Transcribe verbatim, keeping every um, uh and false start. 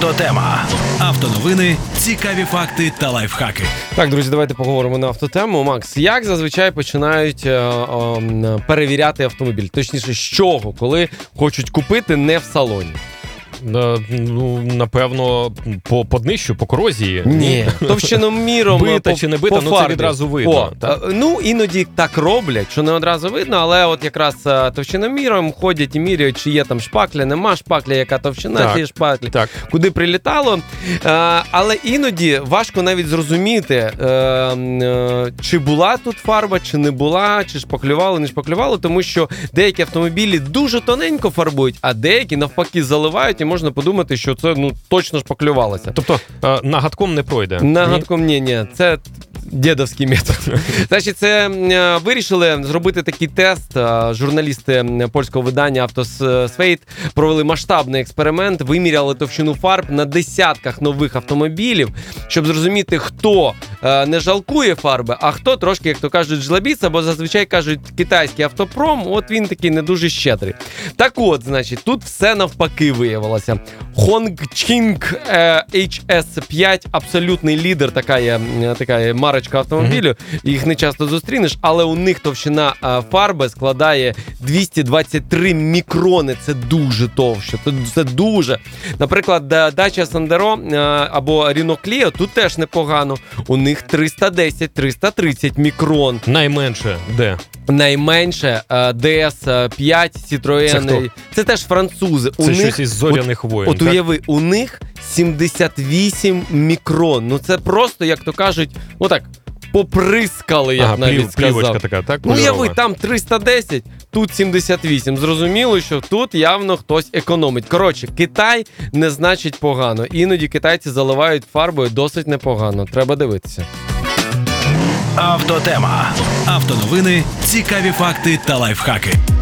Автотема. Автоновини, цікаві факти та лайфхаки. Так, друзі, давайте поговоримо на автотему. Макс, як зазвичай починають е, е, перевіряти автомобіль? Точніше, з чого, коли хочуть купити не в салоні? Ну, напевно, по, по днищу, по корозії. Ні, товщиноміром. Бита по, чи не бита, по ну це фарбі. відразу видно. О, так? Ну, іноді так роблять, що не одразу видно, але от якраз товщиноміром ходять і міряють, чи є там шпакля, нема шпакля, яка товщина Так, цієї шпаклі, так. куди прилітало. А, але іноді важко навіть зрозуміти, е, е, чи була тут фарба, чи не була, чи шпаклювали, не шпаклювали, тому що деякі автомобілі дуже тоненько фарбують, а деякі навпаки заливають, і можна подумати, що це ну точно шпаклювалося. Тобто е, нагадком не пройде? Нагадком ні, ні, це дєдовський метод. Значить, це е, вирішили зробити такий тест. Е, журналісти польського видання «Автосвейт» провели масштабний експеримент, виміряли товщину фарб на десятках нових автомобілів, щоб зрозуміти, хто е, не жалкує фарби, а хто трошки, як то кажуть, жлобіться, бо зазвичай кажуть, китайський автопром, от він такий не дуже щедрий. Так от, значить, тут все навпаки виявилося. Chongqing е, ейч ес п'ять, абсолютний лідер, така є, така є марочка автомобілю, mm-hmm. їх не часто зустрінеш, але у них товщина а, фарби складає двісті двадцять три мікрони, це дуже товще, це, це дуже. Наприклад, Dacia Sandero а, або Renault Clio, тут теж непогано, у них триста десять - триста тридцять мікрон. Найменше де? Найменше ді ес п'ять, Citroën, це, це теж французи. Це у щось них, із зоряних от, воїн. От уяви, у них сімдесят вісім мікрон. Ну це просто, як то кажуть, отак, поприскали, як ага, навіть плів, сказав. Плівочка така, так? Ну уяви, там триста десять, тут сімдесят вісім. Зрозуміло, що тут явно хтось економить. Коротше, Китай не значить погано. Іноді китайці заливають фарбою досить непогано. Треба дивитися. Автотема. Автоновини, цікаві факти та лайфхаки.